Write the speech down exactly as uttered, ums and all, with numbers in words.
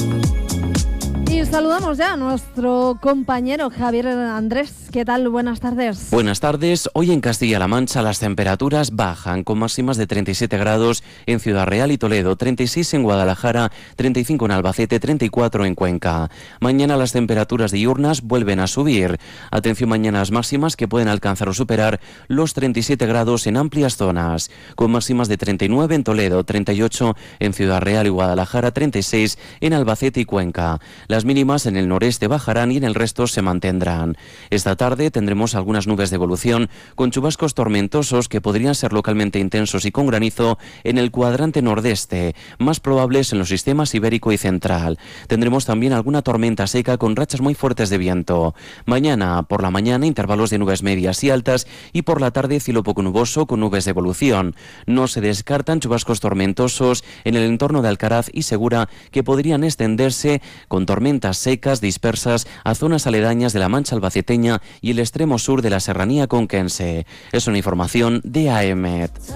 Y saludamos ya a nuestro compañero Javier Andrés. ¿Qué tal? Buenas tardes. Buenas tardes. Hoy en Castilla-La Mancha las temperaturas bajan con máximas de treinta y siete grados en Ciudad Real y Toledo, treinta y seis en Guadalajara, treinta y cinco en Albacete, treinta y cuatro en Cuenca. Mañana las temperaturas diurnas vuelven a subir. Atención, mañanas máximas que pueden alcanzar o superar los treinta y siete grados en amplias zonas, con máximas de treinta y nueve en Toledo, treinta y ocho en Ciudad Real y Guadalajara, treinta y seis en Albacete y Cuenca. Las mínimas en el noreste bajarán y en el resto se mantendrán. Esta tarde tendremos algunas nubes de evolución con chubascos tormentosos que podrían ser localmente intensos y con granizo en el cuadrante nordeste, más probables en los sistemas ibérico y central. Tendremos también alguna tormenta seca con rachas muy fuertes de viento. Mañana, por la mañana, intervalos de nubes medias y altas y por la tarde cielo poco nuboso con nubes de evolución. No se descartan chubascos tormentosos en el entorno de Alcaraz y Segura que podrían extenderse con tormentas secas dispersas a zonas aledañas de la Mancha albaceteña y el extremo sur de la serranía conquense. Es una información de A E M E T.